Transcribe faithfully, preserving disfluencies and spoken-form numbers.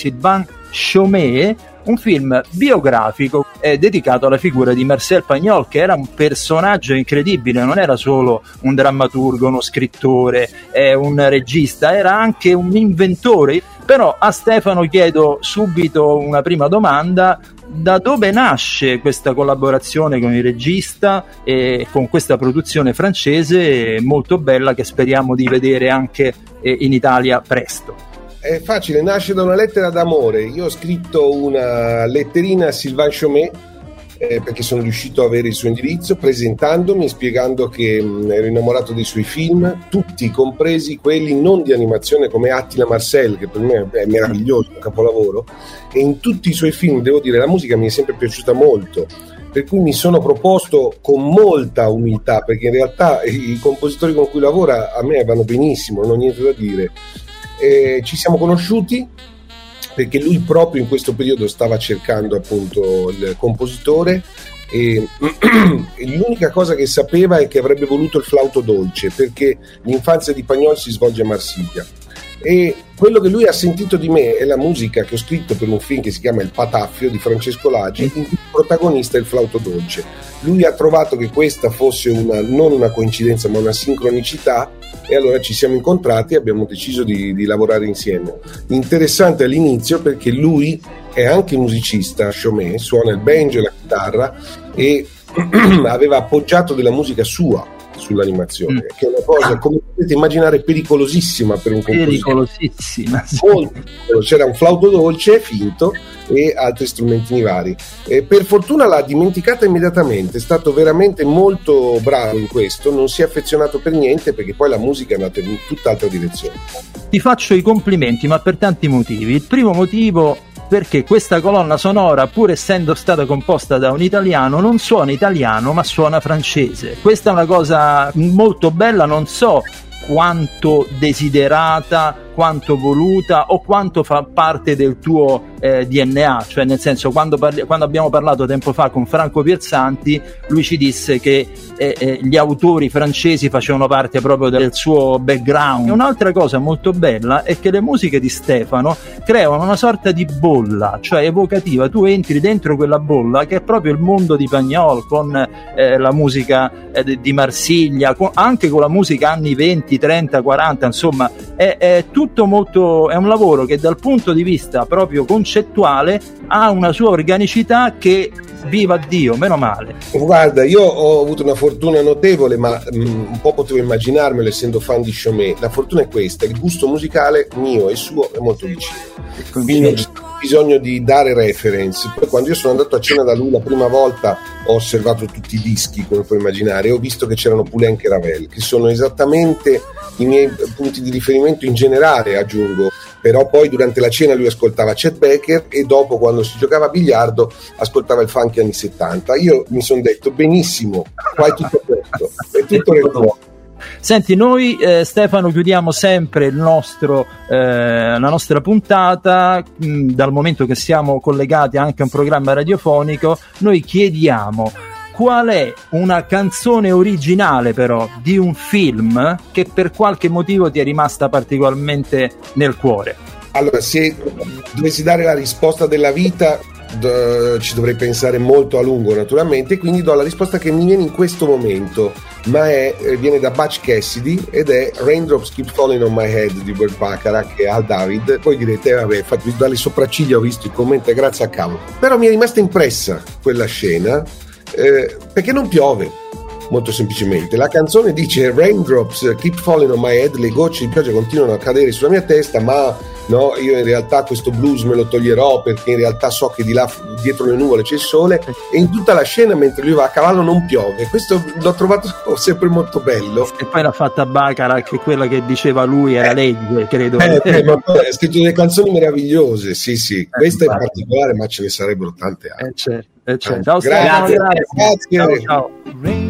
Sylvain Chomet, un film biografico eh, dedicato alla figura di Marcel Pagnol, che era un personaggio incredibile, non era solo un drammaturgo, uno scrittore, eh, un regista, era anche un inventore. Però a Stefano chiedo subito una prima domanda: da dove nasce questa collaborazione con il regista e con questa produzione francese molto bella che speriamo di vedere anche eh, in Italia presto? È facile, nasce da una lettera d'amore. Io ho scritto una letterina a Sylvain Chomet eh, perché sono riuscito a avere il suo indirizzo, presentandomi e spiegando che mh, ero innamorato dei suoi film, tutti compresi quelli non di animazione come Attila Marcel, che per me è meraviglioso, un capolavoro, e in tutti i suoi film, devo dire, la musica mi è sempre piaciuta molto, per cui mi sono proposto con molta umiltà, perché in realtà i compositori con cui lavora a me vanno benissimo, non ho niente da dire. Eh, ci siamo conosciuti perché lui proprio in questo periodo stava cercando appunto il compositore e l'unica cosa che sapeva è che avrebbe voluto il flauto dolce, perché l'infanzia di Pagnol si svolge a Marsiglia, e quello che lui ha sentito di me è la musica che ho scritto per un film che si chiama Il Pataffio di Francesco Lagi, in cui il protagonista è il flauto dolce. Lui ha trovato che questa fosse una, non una coincidenza ma una sincronicità, e allora ci siamo incontrati e abbiamo deciso di, di lavorare insieme. Interessante all'inizio perché lui è anche musicista, Chomet, suona il banjo e la chitarra, e aveva appoggiato della musica sua sull'animazione, mm. che è una cosa, come potete immaginare, pericolosissima per un compositore. Pericolosissima, sì. Molto. C'era un flauto dolce finto e altri strumentini vari. E per fortuna l'ha dimenticata immediatamente, è stato veramente molto bravo in questo, non si è affezionato per niente, perché poi la musica è andata in tutt'altra direzione. Ti faccio i complimenti, ma per tanti motivi. Il primo motivo, perché questa colonna sonora, pur essendo stata composta da un italiano, non suona italiano ma suona francese. Questa è una cosa molto bella, non so quanto desiderata, quanto voluta o quanto fa parte del tuo eh, D N A, cioè nel senso, quando, parli- quando abbiamo parlato tempo fa con Franco Pierzanti, lui ci disse che eh, eh, gli autori francesi facevano parte proprio del suo background. E un'altra cosa molto bella è che le musiche di Stefano creano una sorta di bolla, cioè evocativa, tu entri dentro quella bolla che è proprio il mondo di Pagnol, con eh, la musica eh, di Marsiglia, con, anche con la musica anni venti, trenta, quaranta, insomma è, è tutto molto, è un lavoro che dal punto di vista proprio concettuale ha una sua organicità che, viva Dio, meno male. Guarda, io ho avuto una fortuna notevole, ma mh, un po' potevo immaginarmelo essendo fan di Chomet. La fortuna è questa: il gusto musicale mio e suo è molto vicino, quindi non c'è bisogno di dare reference. Poi quando io sono andato a cena da lui la prima volta ho osservato tutti i dischi, come puoi immaginare, e ho visto che c'erano Poulenc e Ravel, che sono esattamente i miei punti di riferimento in generale, aggiungo. Però poi durante la cena lui ascoltava Chet Baker, e dopo, quando si giocava a biliardo, ascoltava il funk anni settanta. Io mi sono detto: benissimo, qua è tutto questo, è tutto retrovato. Senti, noi eh, Stefano chiudiamo sempre il nostro, eh, la nostra puntata, mh, dal momento che siamo collegati anche a un programma radiofonico, noi chiediamo qual è una canzone originale però di un film che per qualche motivo ti è rimasta particolarmente nel cuore. Allora, se dovessi dare la risposta della vita, d- ci dovrei pensare molto a lungo, naturalmente, quindi do la risposta che mi viene in questo momento, ma è, viene da Butch Cassidy ed è Raindrops Keep Falling on My Head di Burt Bacharach e Al David. Poi direte: eh, vabbè, fatto dalle sopracciglia ho visto il commento, grazie a cavolo. Però mi è rimasta impressa quella scena, eh, perché non piove, molto semplicemente. La canzone dice: Raindrops keep falling on my head, le gocce di pioggia continuano a cadere sulla mia testa, ma no, io in realtà questo blues me lo toglierò, perché in realtà so che di là dietro le nuvole c'è il sole. E in tutta la scena, mentre lui va a cavallo, non piove. Questo l'ho trovato sempre molto bello. E poi l'ha fatta Bacharach, che quella che diceva lui era eh, legge, credo. Eh, eh, ma poi ha scritto delle canzoni meravigliose, sì sì, eh, questa in particolare, ma ce ne sarebbero tante altre. Eh, certo, eh, certo. Ciao, grazie, grazie. grazie. Ciao, ciao.